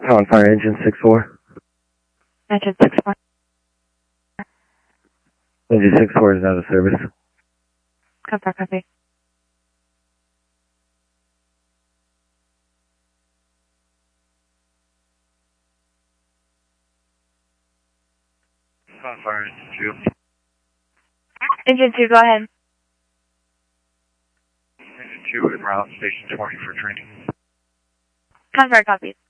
On fire engine 6-4. Engine 6-4. Engine 6-4 is out of service. Confirm, copy. On fire engine 2. Engine 2, go ahead. Engine 2 en route, station 20 for training. Confirm, copy.